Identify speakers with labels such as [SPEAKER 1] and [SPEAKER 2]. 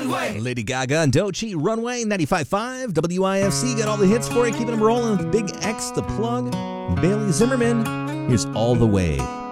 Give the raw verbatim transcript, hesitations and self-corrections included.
[SPEAKER 1] Runway.
[SPEAKER 2] Lady Gaga and Doechii, Runway, ninety-five point five, W I F C. Got all the hits for you, keeping them rolling with Big X, The Plug, Bailey Zimmerman. Here's All the Way.